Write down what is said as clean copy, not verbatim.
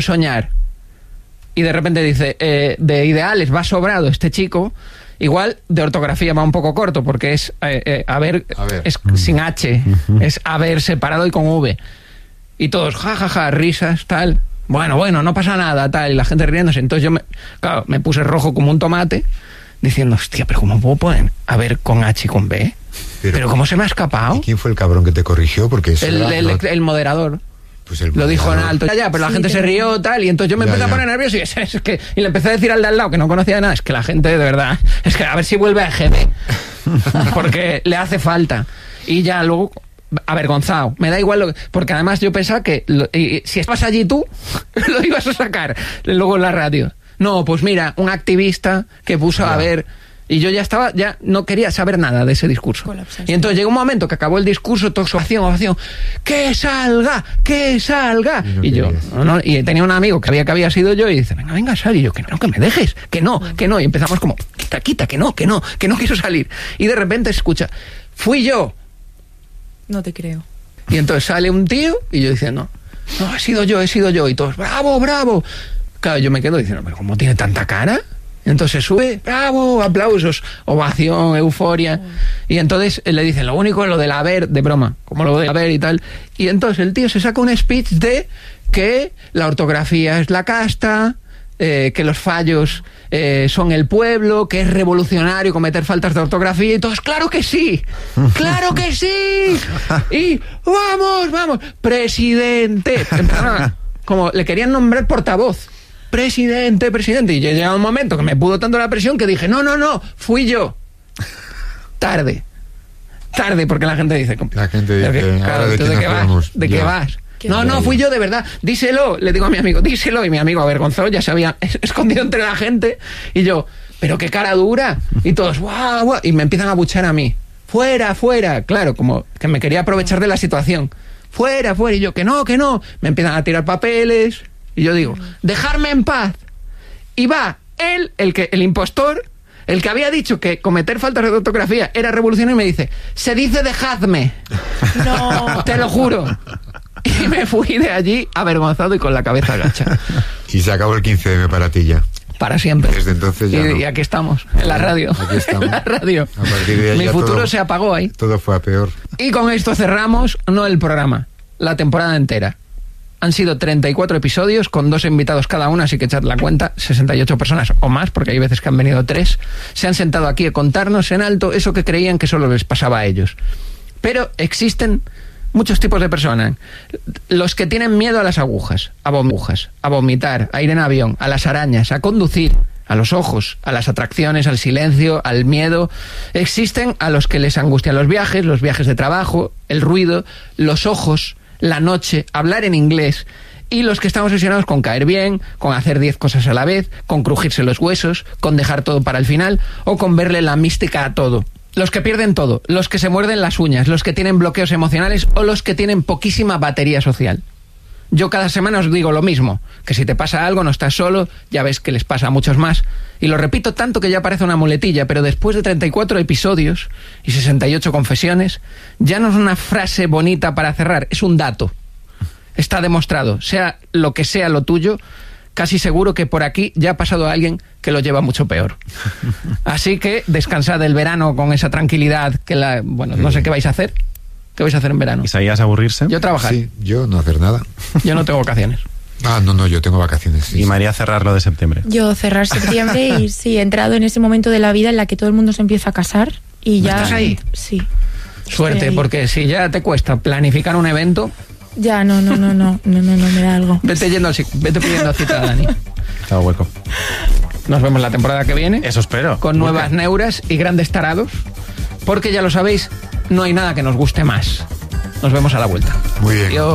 soñar. Y de repente dice, de ideales va sobrado este chico. Igual de ortografía va un poco corto, porque es haber. Es sin H, es haber separado y con V. Y todos, jajaja, risas, tal. Bueno, no pasa nada, tal. Y la gente riéndose. Entonces yo me puse rojo como un tomate, diciendo, hostia, pero ¿cómo puedo poner haber con H y con B? Pero ¿cómo se me ha escapado? ¿Y quién fue el cabrón que te corrigió? Porque el moderador. Pues el lo dijo en alto, pero la gente se rió, tal, y entonces yo me empecé a poner nervioso y le empecé a decir al de al lado, que no conocía nada, es que la gente, de verdad, es que a ver si vuelve a EGB, porque le hace falta. Y ya luego, avergonzado, me da igual, porque además yo pensaba que si estabas allí tú, lo ibas a sacar luego en la radio. No, pues mira, un activista que puso a ver... Y yo ya no quería saber nada de ese discurso. Colapsaste. Y entonces llegó un momento que acabó el discurso, todo ovación, ¡que salga! Y yo, no, y tenía un amigo que había sido yo y dice, venga, sal. Y yo, que me dejes, que no. Y empezamos como, quita, que no quiero salir. Y de repente se escucha, fui yo. No te creo. Y entonces sale un tío y yo diciendo, no, he sido yo. Y todos, bravo. Claro, yo me quedo diciendo, pero ¿cómo tiene tanta cara? Entonces sube, bravo, aplausos, ovación, euforia. Y entonces le dicen, lo único es lo del haber, de broma, como lo del haber y tal. Y entonces el tío se saca un speech de que la ortografía es la casta, que los fallos son el pueblo, que es revolucionario cometer faltas de ortografía. Y todos, ¡claro que sí! Y vamos, presidente. Como le querían nombrar portavoz. Presidente. Y llegó un momento que me pudo tanto la presión que dije, no, fui yo. Tarde, porque la gente dice, claro, ¿de qué vas? No, fui yo de verdad, díselo, le digo a mi amigo, díselo, y mi amigo avergonzado ya se había escondido entre la gente, y yo, pero qué cara dura, y todos, guau, y me empiezan a abuchear a mí, fuera, claro, como que me quería aprovechar de la situación, fuera, y yo, que no, me empiezan a tirar papeles. Y yo digo, dejarme en paz. Y va el impostor, el que había dicho que cometer faltas de ortografía era revolucionario, y me dice, se dice dejadme. No, te lo juro. Y me fui de allí avergonzado y con la cabeza agacha. Y se acabó el 15M para ti ya. Para siempre. Desde entonces ya y aquí estamos, en la radio. Aquí estamos. En la radio. A partir de ahí mi futuro todo, se apagó ahí. Todo fue a peor. Y con esto cerramos, no el programa, la temporada entera. Han sido 34 episodios con 2 invitados cada uno, así que echad la cuenta, 68 personas o más, porque hay veces que han venido 3. Se han sentado aquí a contarnos en alto eso que creían que solo les pasaba a ellos. Pero existen muchos tipos de personas. Los que tienen miedo a las agujas, a vomitar, a ir en avión, a las arañas, a conducir, a los ojos, a las atracciones, al silencio, al miedo. Existen a los que les angustian los viajes de trabajo, el ruido, los ojos, la noche, hablar en inglés, y los que estamos obsesionados con caer bien, con hacer 10 cosas a la vez, con crujirse los huesos, con dejar todo para el final, o con verle la mística a todo. Los que pierden todo, los que se muerden las uñas, los que tienen bloqueos emocionales o los que tienen poquísima batería social. Yo cada semana os digo lo mismo, que si te pasa algo no estás solo, ya ves que les pasa a muchos más. Y lo repito tanto que ya parece una muletilla, pero después de 34 episodios y 68 confesiones, ya no es una frase bonita para cerrar, es un dato. Está demostrado, sea lo que sea lo tuyo, casi seguro que por aquí ya ha pasado alguien que lo lleva mucho peor. Así que descansad el verano con esa tranquilidad que no sé qué vais a hacer. ¿Qué vais a hacer en verano? ¿Isaías aburrirse? Yo trabajar. Sí, yo no hacer nada. Yo no tengo vacaciones. No, yo tengo vacaciones. Sí. Y María cerrar lo de septiembre. Yo cerrar septiembre y sí, he entrado en ese momento de la vida en la que todo el mundo se empieza a casar y ya... ¿Estás ahí? Sí. Suerte, porque si ya te cuesta planificar un evento... Ya, no, me da algo. Vete pidiendo cita, Dani. Estaba hueco. Nos vemos la temporada que viene. Eso espero. Con nuevas neuras y grandes tarados. Porque ya lo sabéis, no hay nada que nos guste más. Nos vemos a la vuelta. Muy bien.